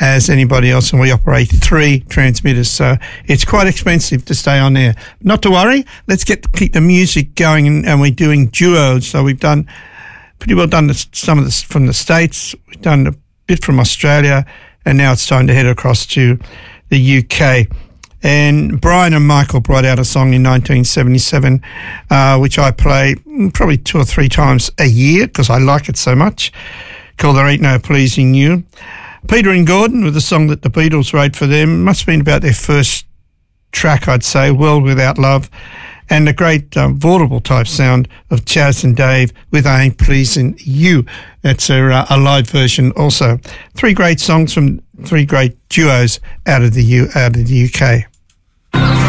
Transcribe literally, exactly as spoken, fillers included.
as anybody else, and we operate three transmitters, so it's quite expensive to stay on there. Not to worry, let's get keep the music going, and, and we're doing duos. So we've done pretty well done the, some of this from the States, we've done a bit from Australia, and now it's time to head across to the U K. And Brian and Michael brought out a song in nineteen seventy-seven, uh, which I play probably two or three times a year because I like it so much, called There Ain't No Pleasing You. Peter and Gordon with a song that the Beatles wrote for them. Must have been about their first track, I'd say, World Without Love. And the great um, vaudeville type sound of Chaz and Dave with I Ain't Pleasing You. That's a, uh, a live version also. Three great songs from three great duos out of the U, out of the U K.